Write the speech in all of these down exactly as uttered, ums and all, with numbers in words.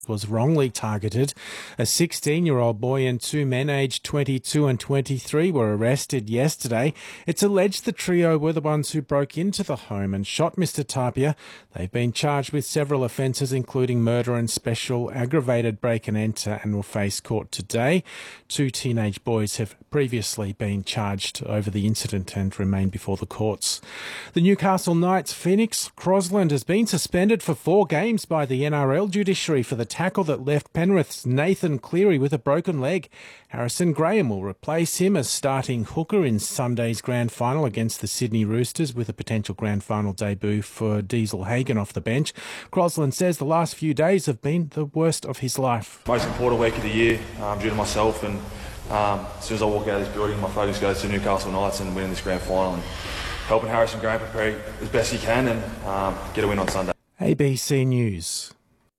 was wrongly targeted. A sixteen-year-old boy and two men aged twenty-two and twenty-three were arrested yesterday. It's alleged the trio were the ones who broke into the home and shot Mister Tapia. They've been charged with several offences, including murder and special aggravated break and enter, and will face court today. Two teenage boys have previously been charged over the incident and remain before the courts. The Newcastle Knights Phoenix Crosland has been suspended for four games by the N R L judiciary for the tackle that left Penrith's Nathan Cleary with a broken leg. Harrison Graham will replace him as starting hooker in Sunday's grand final against the Sydney Roosters, with a potential grand final debut for Diesel Hagen off the bench. Crosland says the last few days have been the worst of his life. Most important week of the year um, due to myself, and um, as soon as I walk out of this building, my focus goes to Newcastle Knights and winning this grand final and helping Harrison Graham prepare as best he can and um, get a win on Sunday. A B C News.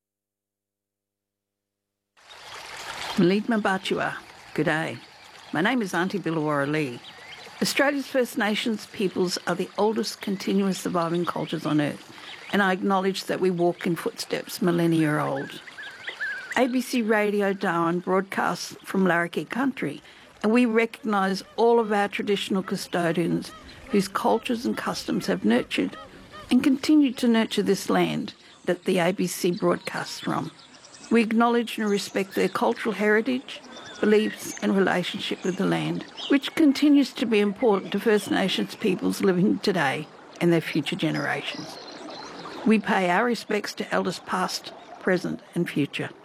Malidma Bachua, good day. My name is Auntie Billawara Lee. Australia's First Nations peoples are the oldest continuous surviving cultures on Earth, and I acknowledge that we walk in footsteps millennia old. A B C Radio Darwin broadcasts from Larrakia country, and we recognise all of our traditional custodians whose cultures and customs have nurtured and continue to nurture this land that the A B C broadcasts from. We acknowledge and respect their cultural heritage, beliefs and relationship with the land, which continues to be important to First Nations peoples living today and their future generations. We pay our respects to elders past, present and future.